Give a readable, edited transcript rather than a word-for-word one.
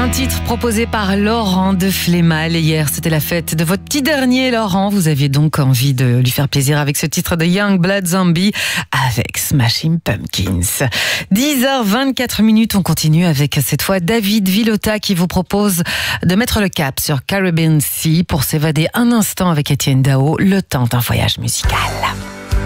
Un titre proposé par Laurent de Flémal. Et hier, c'était la fête de votre petit dernier, Laurent. Vous aviez donc envie de lui faire plaisir avec ce titre de Young Blood Zombie avec Smashing Pumpkins. 10h24, on continue avec cette fois David Villota qui vous propose de mettre le cap sur Caribbean Sea pour s'évader un instant avec Étienne Dao, le temps d'un voyage musical.